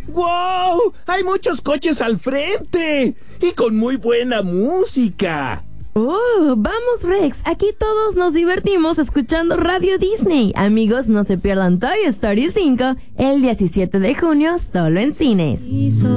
¡Wow! Hay muchos coches al frente y con muy buena música. Vamos Rex, aquí todos nos divertimos escuchando Radio Disney. Amigos, no se pierdan Toy Story 5 el 17 de junio solo en cines.